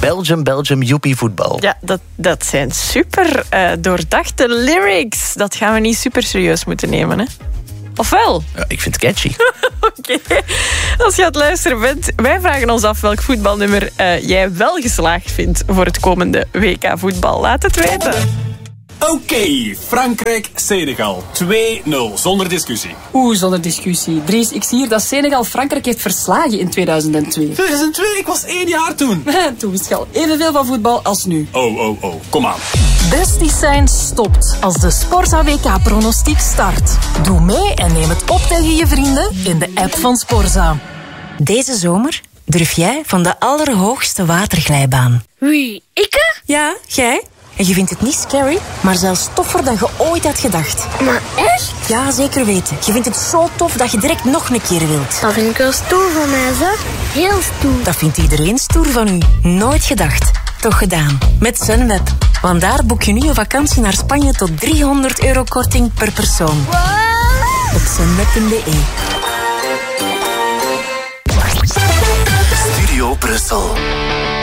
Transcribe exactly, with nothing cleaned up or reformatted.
Belgium, Belgium, joepie voetbal. Ja, dat, dat zijn super uh, doordachte lyrics. Dat gaan we niet super serieus moeten nemen, hè? Of wel? Ja, ik vind het catchy. Oké. Okay. Als je aan het luisteren bent, wij vragen ons af welk voetbalnummer uh, jij wel geslaagd vindt voor het komende W K voetbal. Laat het weten. Oké, okay, Frankrijk-Senegal. twee nul, zonder discussie. Oeh, zonder discussie. Dries, ik zie hier dat Senegal Frankrijk heeft verslagen in tweeduizend twee. tweeduizend twee? Ik was één jaar toen. Toen wist je al evenveel van voetbal als nu. Oh, oh, oh. Kom aan. Besties zijn stopt als de Sporza W K-pronostiek start. Doe mee en neem het op tegen je vrienden in de app van Sporza. Deze zomer durf jij van de allerhoogste waterglijbaan. Wie, ik? Ja, jij. En je vindt het niet scary, maar zelfs toffer dan je ooit had gedacht. Maar echt? Ja, zeker weten. Je vindt het zo tof dat je direct nog een keer wilt. Dat vind ik wel stoer van mij, zeg. Heel stoer. Dat vindt iedereen stoer van u. Nooit gedacht. Toch gedaan. Met Sunweb. Want daar boek je nu een vakantie naar Spanje tot driehonderd euro korting per persoon. Wow. Op sunweb punt b e. Studio Brussel.